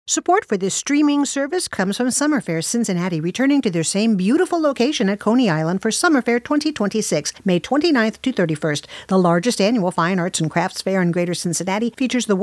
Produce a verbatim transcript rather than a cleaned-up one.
Support for this streaming service comes from Summer Fair Cincinnati, returning to their same beautiful location at Coney Island for Summer Fair twenty twenty-six, May twenty-ninth to thirty-first. The largest annual fine arts and crafts fair in Greater Cincinnati features the